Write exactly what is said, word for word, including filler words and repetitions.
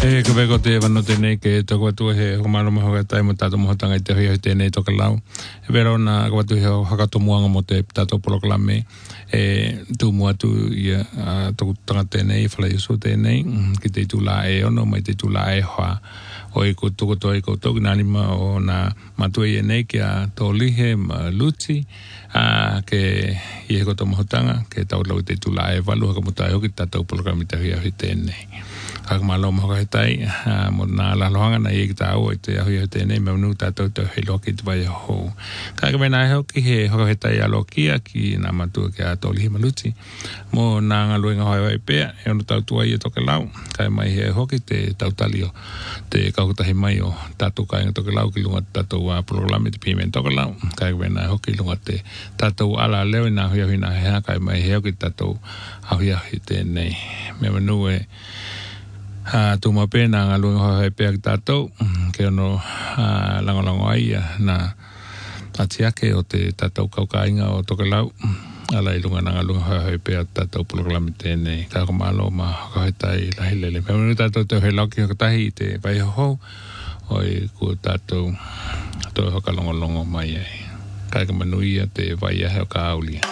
E ka veko te wano tēnei ke toko atu he humaro maho ka tai mo tātou moho tanga i te hui hui tēnei toka lau. E vero na ka watu he hakato muanga mo te tātou polokalame. E tū mua tu i a toku tanga tēnei, whala iso tēnei, ki te tū la e ono, mai te tū la e hoa. O i ko toko to i ko toki nani ma o na matue i nei ki a tō lihe ma luti, a ke i he koto moho tanga, ke tau lau i te tū la e walu haka muta e hoki tātou polokalame te hui hui tēnei. Kaka malo mo ka tai mo na la loanga na i ta o te ahu i te nei me nu ta to to he loki te vai ho kaka me na ho ki he ho he tai alo ki ki na matu ke a toli maluti mo na nga luenga ho e pe e ono tau tua i to ke lau kai mai he ho ki te tau talio te ka ta he mai o tatu ka to ke lau ki lunga tatu a programa te pimento ke lau kai me na ho ki lunga te tatu ala leo na ho i na he kai mai he ki tatu ahu i te nei me nu e Uh, tu ma pena ngā luenga hoi hoi pēr tātou, ke ono uh, langolango ai na ati ake o te tātou kaukainga o toke lau, ala i lunga ngā luenga hoi hoi pēr tātou polokalame tēnei, kako malo ma hoi tai lahi lele. Pēr manu tātou te hoi lauki hokatahi i te vai ho, oi ku tātou to hoka longolongo mai ai. Kako manuia te vai ahe o ka aulia.